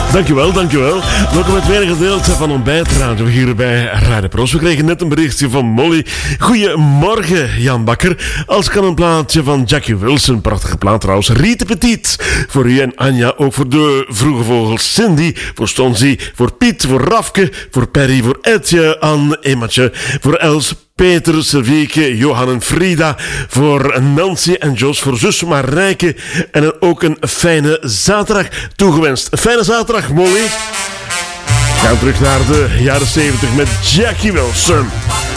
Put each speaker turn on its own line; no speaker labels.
Dankjewel. Nog een tweede gedeelte van Ontbijtradio hier bij Radio Pros. We kregen net een berichtje van Molly. Goedemorgen, Jan Bakker. Als kan een plaatje van Jackie Wilson. Prachtige plaat trouwens. Riete Petit. Voor u en Anja. Ook voor de vroege vogels. Cindy. Voor Stonzi. Voor Piet. Voor Rafke. Voor Perry. Voor Etje. Anne. Emmatje. Voor Els. Peter, Silvieke, Johan en Frida. Voor Nancy en Jos. Voor zus Marijke. En ook een fijne zaterdag toegewenst. Een fijne zaterdag, Molly. We gaan terug naar de jaren 70 met Jackie Wilson.